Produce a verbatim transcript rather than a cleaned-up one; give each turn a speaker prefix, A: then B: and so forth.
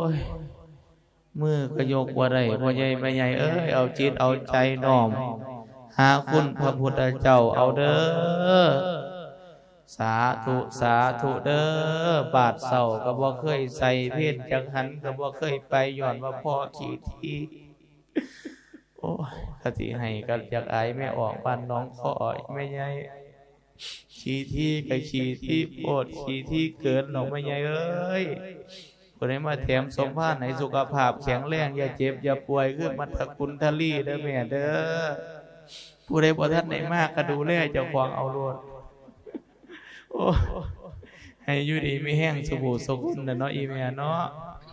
A: ยมือก็ยกว่าได้พ่อใหญ่แม่ใหญ่เอ้ยเอาจิตเอาใจน้อมหาคุณพระพุทธเจ้าเอาเด้อสาธุสาธุเด้อบาดเศร้าก็บ่เคยใส่เพศจังหันก็บ่เคยไปย้อนว่าพ่อขี้ที่โอ้ยกะสิให้ก็อยากอายแม่ออกบ้านน้องพ่อแม่ใหญ่ขี้ที่ก็ขี้ที่โพดขี้ที่เกินหนองแม่ใหญ่เอ้ยผู้ใดมาแถมสมภาพให้สุขภาพแข็งแรงอย่าเจ็บอย่าป่วยคือมัทกุลทลีเด้อแม่เด้อผู้ใดบ่ทันได้มากก็ดูแลเจ้าของเอาโลดโอ้ให้อยู่ดีมีแห้งสุขสุขน่ะเนาะอีแม่เนาะ